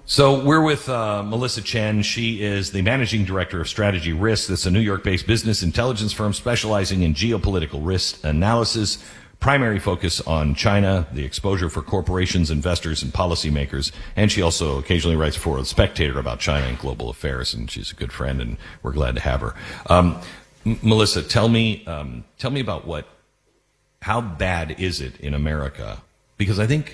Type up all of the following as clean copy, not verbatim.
So we're with Melissa Chen. She is the managing director of Strategy Risk. That's a New York-based business intelligence firm specializing in geopolitical risk analysis. Primary focus on China, the exposure for corporations, investors, and policymakers. And she also occasionally writes for The Spectator about China and global affairs. And she's a good friend, and we're glad to have her. Melissa, tell me about how bad is it in America? Because I think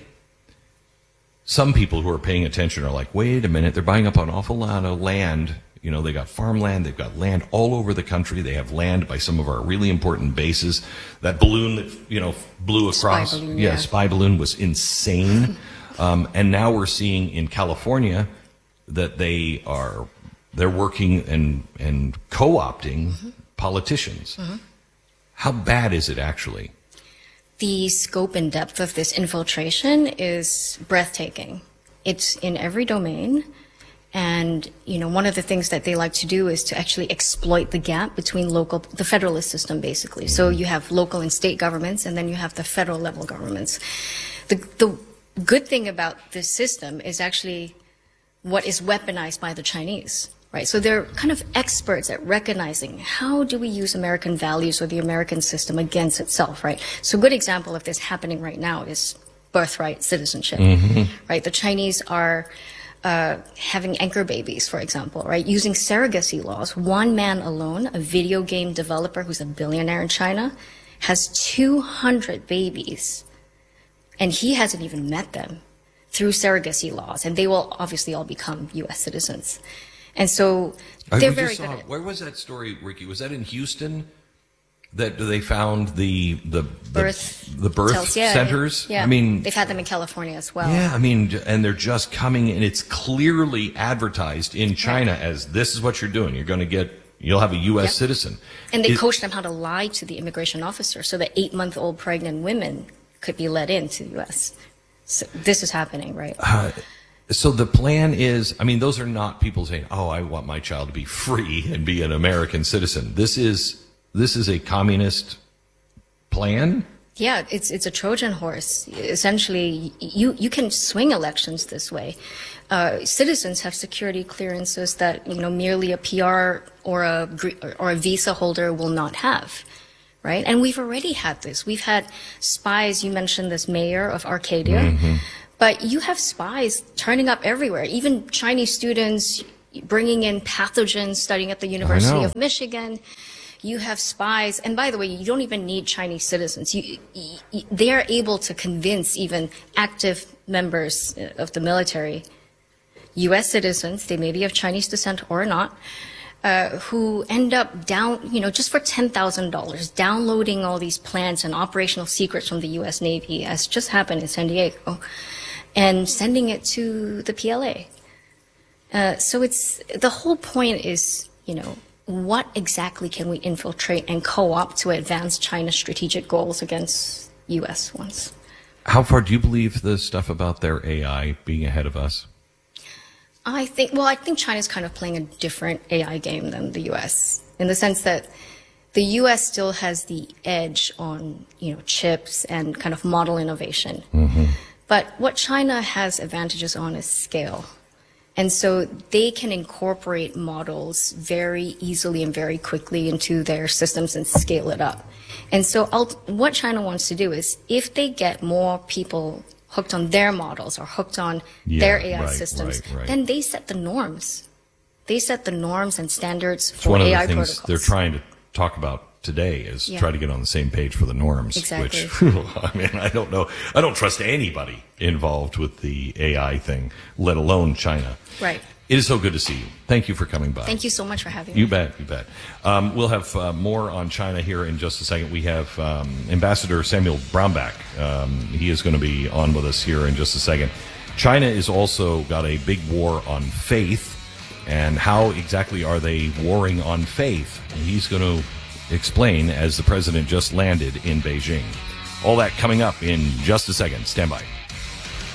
some people who are paying attention are like, wait a minute, they're buying up an awful lot of land. You know, they got farmland, they've got land all over the country. They have land by some of our really important bases. That balloon that, blew across. Spy balloon, yeah. Spy balloon was insane. And now we're seeing in California that they're working and co-opting politicians. Mm-hmm. How bad is it actually? The scope and depth of this infiltration is breathtaking. It's in every domain. And, one of the things that they like to do is to actually exploit the gap between the federalist system, basically. So you have local and state governments, and then you have the federal level governments. The good thing about this system is actually what is weaponized by the Chinese. Right. So they're kind of experts at recognizing how do we use American values or the American system against itself. Right. So a good example of this happening right now is birthright citizenship. Mm-hmm. Right. The Chinese are having anchor babies, for example, right, using surrogacy laws. One man alone, a video game developer who's a billionaire in China, has 200 babies, and he hasn't even met them through surrogacy laws, and they will obviously all become U.S. citizens. And so they're very good at it. Where was that story, Ricky? Was that in Houston that they found the birth centers? Yeah. I mean, they've had them in California as well. Yeah, I mean, and they're just coming, and it's clearly advertised in China as this is what you're doing. You'll have a U.S. citizen. And they coach them how to lie to the immigration officer so that 8-month-old pregnant women could be let into the U.S. So this is happening, right? So the plan is, I mean, those are not people saying, oh, I want my child to be free and be an American citizen. This is a communist plan? Yeah, it's a Trojan horse. Essentially, you can swing elections this way. Citizens have security clearances that, merely a PR or a visa holder will not have. Right? And we've already had this. We've had spies. You mentioned this mayor of Arcadia. Mm-hmm. But you have spies turning up everywhere, even Chinese students bringing in pathogens studying at the University of Michigan. You have spies. And by the way, you don't even need Chinese citizens. They are able to convince even active members of the military, U.S. citizens, they may be of Chinese descent or not, who end up just for $10,000, downloading all these plans and operational secrets from the U.S. Navy, as just happened in San Diego, and sending it to the PLA. So the whole point is, what exactly can we infiltrate and co-opt to advance China's strategic goals against U.S. ones? How far do you believe the stuff about their AI being ahead of us? I think China's kind of playing a different AI game than the U.S. in the sense that the U.S. still has the edge on, chips and kind of model innovation. Mm-hmm. But what China has advantages on is scale. And so they can incorporate models very easily and very quickly into their systems and scale it up. And so what China wants to do is if they get more people hooked on their models or hooked on their AI systems, then they set the norms. They set the norms and standards for AI protocols. One of the things they're trying to talk about today is try to get on the same page for the norms. Exactly. Which, I don't know. I don't trust anybody involved with the AI thing, let alone China. Right. It is so good to see you. Thank you for coming by. Thank you so much for having me. You bet. We'll have more on China here in just a second. We have Ambassador Samuel Brownback. He is going to be on with us here in just a second. China has also got a big war on faith. And how exactly are they warring on faith? He's going to explain as the president just landed in Beijing. All that coming up in just a second. Stand by.